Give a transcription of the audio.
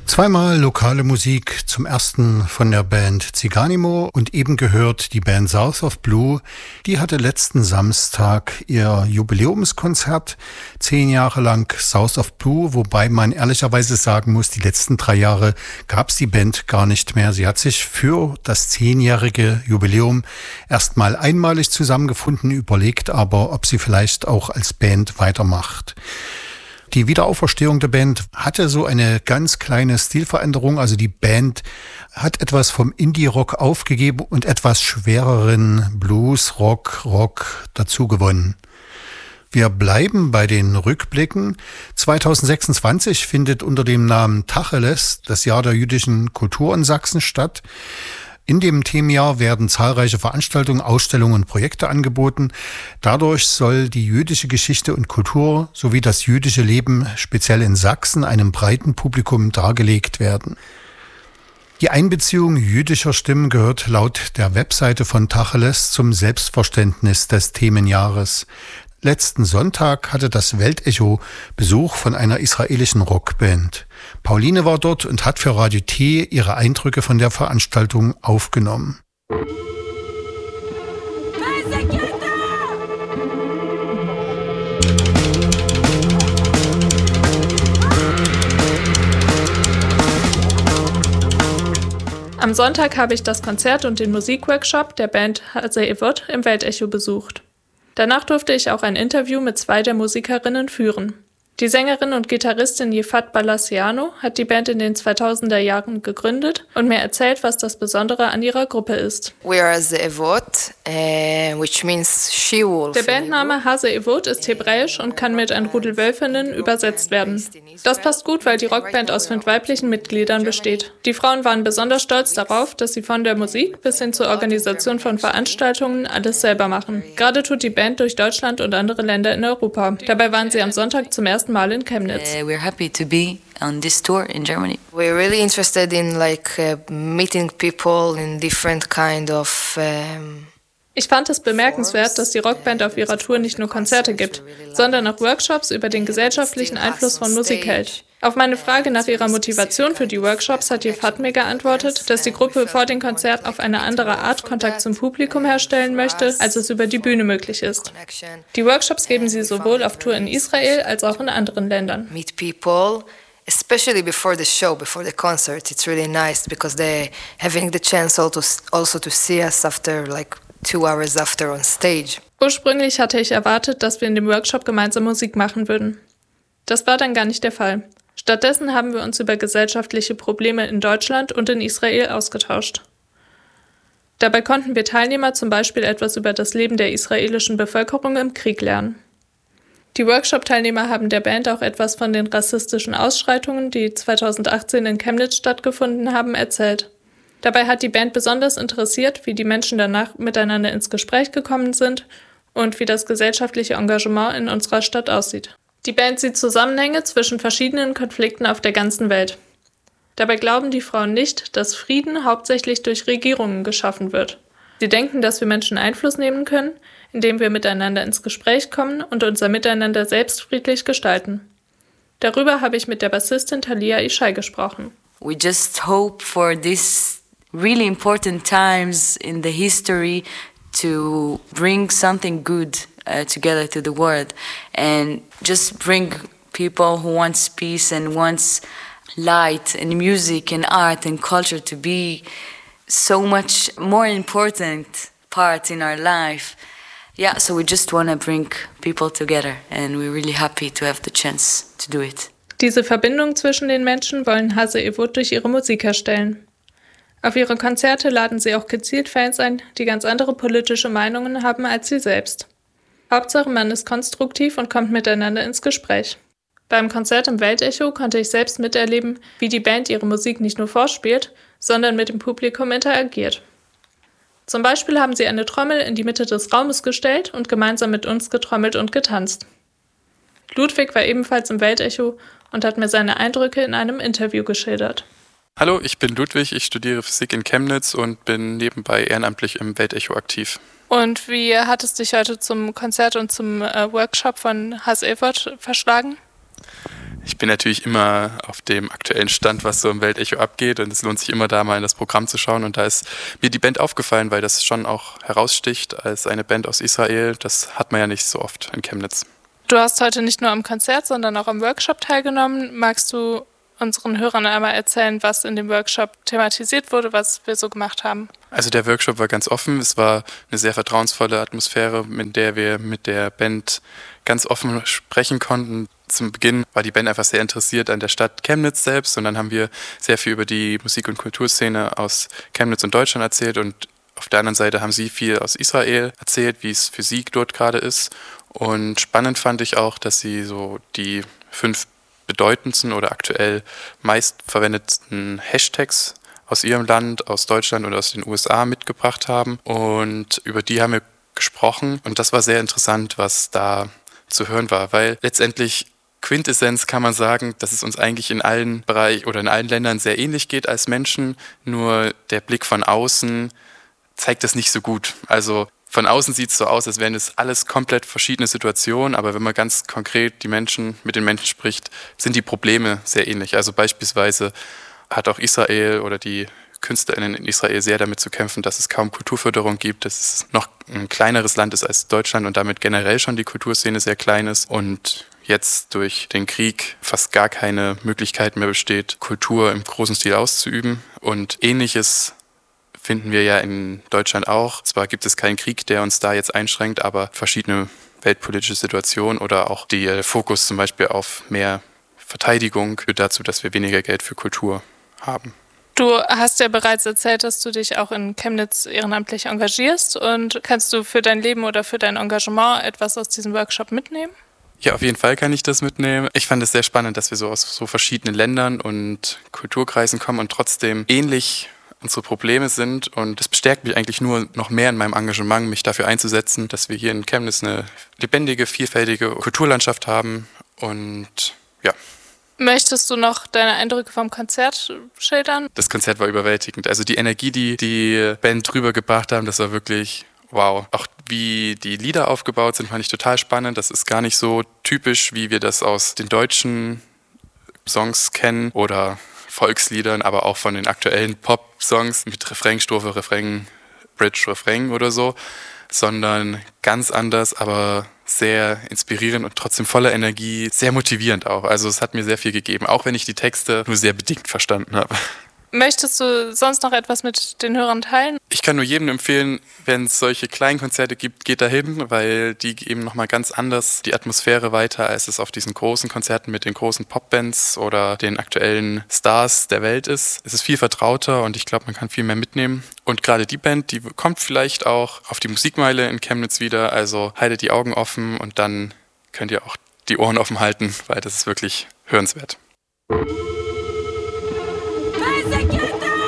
Zweimal lokale Musik, zum ersten von der Band Ziganimo und eben gehört die Band South of Blue. Die hatte letzten Samstag ihr Jubiläumskonzert, 10 Jahre lang South of Blue, wobei man ehrlicherweise sagen muss, die letzten 3 Jahre gab es die Band gar nicht mehr. Sie hat sich für das 10-jährige Jubiläum erstmal einmalig zusammengefunden, überlegt aber, ob sie vielleicht auch als Band weitermacht. Die Wiederauferstehung der Band hatte so eine ganz kleine Stilveränderung. Also die Band hat etwas vom Indie-Rock aufgegeben und etwas schwereren Blues, Rock dazu gewonnen. Wir bleiben bei den Rückblicken. 2026 findet unter dem Namen Tacheles das Jahr der jüdischen Kultur in Sachsen statt. In dem Themenjahr werden zahlreiche Veranstaltungen, Ausstellungen und Projekte angeboten. Dadurch soll die jüdische Geschichte und Kultur sowie das jüdische Leben speziell in Sachsen einem breiten Publikum dargelegt werden. Die Einbeziehung jüdischer Stimmen gehört laut der Webseite von Tacheles zum Selbstverständnis des Themenjahres. Letzten Sonntag hatte das Weltecho Besuch von einer israelischen Rockband. Pauline war dort und hat für Radio T ihre Eindrücke von der Veranstaltung aufgenommen. Am Sonntag habe ich das Konzert und den Musikworkshop der Band Haseh Evot im Weltecho besucht. Danach durfte ich auch ein Interview mit 2 der Musikerinnen führen. Die Sängerin und Gitarristin Yifat Balassiano hat die Band in den 2000er Jahren gegründet und mir erzählt, was das Besondere an ihrer Gruppe ist. We are Haseh Evot, which means she-wolf. Der Bandname Haseh Evot ist hebräisch und kann mit ein Rudel Wölfinnen übersetzt werden. Das passt gut, weil die Rockband aus 5 weiblichen Mitgliedern besteht. Die Frauen waren besonders stolz darauf, dass sie von der Musik bis hin zur Organisation von Veranstaltungen alles selber machen. Gerade tut die Band durch Deutschland und andere Länder in Europa. Dabei waren sie am Sonntag zum ersten Mal in Chemnitz. We're happy to be on this tour in Germany. We're really interested in meeting people in different kind of Ich fand es bemerkenswert, dass die Rockband auf ihrer Tour nicht nur Konzerte gibt, sondern auch Workshops über den gesellschaftlichen Einfluss von Musik hält. Auf meine Frage nach ihrer Motivation für die Workshops hat Yifat mir geantwortet, dass die Gruppe vor den Konzerten auf eine andere Art Kontakt zum Publikum herstellen möchte, als es über die Bühne möglich ist. Die Workshops geben sie sowohl auf Tour in Israel als auch in anderen Ländern. Meet people, especially before the show, before the concert. It's really nice because they having the chance also to see us after 2 hours after on stage. Ursprünglich hatte ich erwartet, dass wir in dem Workshop gemeinsam Musik machen würden. Das war dann gar nicht der Fall. Stattdessen haben wir uns über gesellschaftliche Probleme in Deutschland und in Israel ausgetauscht. Dabei konnten wir Teilnehmer zum Beispiel etwas über das Leben der israelischen Bevölkerung im Krieg lernen. Die Workshop-Teilnehmer haben der Band auch etwas von den rassistischen Ausschreitungen, die 2018 in Chemnitz stattgefunden haben, erzählt. Dabei hat die Band besonders interessiert, wie die Menschen danach miteinander ins Gespräch gekommen sind und wie das gesellschaftliche Engagement in unserer Stadt aussieht. Die Band sieht Zusammenhänge zwischen verschiedenen Konflikten auf der ganzen Welt. Dabei glauben die Frauen nicht, dass Frieden hauptsächlich durch Regierungen geschaffen wird. Sie denken, dass wir Menschen Einfluss nehmen können, indem wir miteinander ins Gespräch kommen und unser Miteinander selbst friedlich gestalten. Darüber habe ich mit der Bassistin Talia Ishai gesprochen. We just hope for these really important times in the history to bring something good together to the world and just bring people who wants peace and wants light and music and art and culture to be so much more important part in our life. Yeah, so we just want to bring people together and we're really happy to have the chance to do it. Diese Verbindung zwischen den Menschen wollen Haseh Evot durch ihre Musik herstellen. Auf ihre Konzerte laden sie auch gezielt Fans ein, die ganz andere politische Meinungen haben als sie selbst. Hauptsache, man ist konstruktiv und kommt miteinander ins Gespräch. Beim Konzert im Weltecho konnte ich selbst miterleben, wie die Band ihre Musik nicht nur vorspielt, sondern mit dem Publikum interagiert. Zum Beispiel haben sie eine Trommel in die Mitte des Raumes gestellt und gemeinsam mit uns getrommelt und getanzt. Ludwig war ebenfalls im Weltecho und hat mir seine Eindrücke in einem Interview geschildert. Hallo, ich bin Ludwig, ich studiere Physik in Chemnitz und bin nebenbei ehrenamtlich im Weltecho aktiv. Und wie hat es dich heute zum Konzert und zum Workshop von Haseh Evot verschlagen? Ich bin natürlich immer auf dem aktuellen Stand, was so im Weltecho abgeht, und es lohnt sich immer, da mal in das Programm zu schauen, und da ist mir die Band aufgefallen, weil das schon auch heraussticht als eine Band aus Israel. Das hat man ja nicht so oft in Chemnitz. Du hast heute nicht nur am Konzert, sondern auch am Workshop teilgenommen. Magst du unseren Hörern einmal erzählen, was in dem Workshop thematisiert wurde, was wir so gemacht haben? Also der Workshop war ganz offen. Es war eine sehr vertrauensvolle Atmosphäre, in der wir mit der Band ganz offen sprechen konnten. Zum Beginn war die Band einfach sehr interessiert an der Stadt Chemnitz selbst, und dann haben wir sehr viel über die Musik- und Kulturszene aus Chemnitz und Deutschland erzählt, und auf der anderen Seite haben sie viel aus Israel erzählt, wie es für sie dort gerade ist. Und spannend fand ich auch, dass sie so die 5 bedeutendsten oder aktuell meistverwendeten Hashtags aus ihrem Land, aus Deutschland oder aus den USA mitgebracht haben. Und über die haben wir gesprochen. Und das war sehr interessant, was da zu hören war, weil letztendlich Quintessenz kann man sagen, dass es uns eigentlich in allen Bereichen oder in allen Ländern sehr ähnlich geht als Menschen. Nur der Blick von außen zeigt das nicht so gut. Also von außen sieht es so aus, als wären es alles komplett verschiedene Situationen, aber wenn man ganz konkret mit den Menschen spricht, sind die Probleme sehr ähnlich. Also beispielsweise hat auch Israel oder die KünstlerInnen in Israel sehr damit zu kämpfen, dass es kaum Kulturförderung gibt, dass es noch ein kleineres Land ist als Deutschland und damit generell schon die Kulturszene sehr klein ist und jetzt durch den Krieg fast gar keine Möglichkeit mehr besteht, Kultur im großen Stil auszuüben. Und Ähnliches finden wir ja in Deutschland auch. Zwar gibt es keinen Krieg, der uns da jetzt einschränkt, aber verschiedene weltpolitische Situationen oder auch der Fokus zum Beispiel auf mehr Verteidigung führt dazu, dass wir weniger Geld für Kultur haben. Du hast ja bereits erzählt, dass du dich auch in Chemnitz ehrenamtlich engagierst, und kannst du für dein Leben oder für dein Engagement etwas aus diesem Workshop mitnehmen? Ja, auf jeden Fall kann ich das mitnehmen. Ich fand es sehr spannend, dass wir so aus so verschiedenen Ländern und Kulturkreisen kommen und trotzdem ähnlich unsere Probleme sind, und das bestärkt mich eigentlich nur noch mehr in meinem Engagement, mich dafür einzusetzen, dass wir hier in Chemnitz eine lebendige, vielfältige Kulturlandschaft haben. Und ja. Möchtest du noch deine Eindrücke vom Konzert schildern? Das Konzert war überwältigend. Also die Energie, die die Band rübergebracht haben, das war wirklich wow. Auch wie die Lieder aufgebaut sind, fand ich total spannend. Das ist gar nicht so typisch, wie wir das aus den deutschen Songs kennen oder Volksliedern, aber auch von den aktuellen Pop-Songs mit Refrain, Strophe, Refrain, Bridge, Refrain oder so, sondern ganz anders, aber sehr inspirierend und trotzdem voller Energie, sehr motivierend auch. Also es hat mir sehr viel gegeben, auch wenn ich die Texte nur sehr bedingt verstanden habe. Möchtest du sonst noch etwas mit den Hörern teilen? Ich kann nur jedem empfehlen, wenn es solche kleinen Konzerte gibt, geht dahin, weil die geben nochmal ganz anders die Atmosphäre weiter, als es auf diesen großen Konzerten mit den großen Popbands oder den aktuellen Stars der Welt ist. Es ist viel vertrauter und ich glaube, man kann viel mehr mitnehmen. Und gerade die Band, die kommt vielleicht auch auf die Musikmeile in Chemnitz wieder, also haltet die Augen offen und dann könnt ihr auch die Ohren offen halten, weil das ist wirklich hörenswert.